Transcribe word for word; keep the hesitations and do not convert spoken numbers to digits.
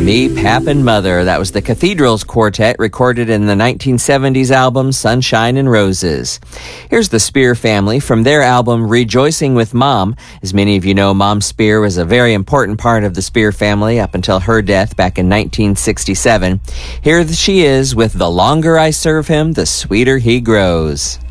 Me, Pap, and Mother. That was the Cathedrals Quartet, recorded in the nineteen seventies album Sunshine and Roses. Here's the Spear Family from their album Rejoicing with Mom. As many of you know, Mom Spear was a very important part of the Spear family up until her death back in nineteen sixty-seven. Here she is with The Longer I Serve Him, the Sweeter He Grows.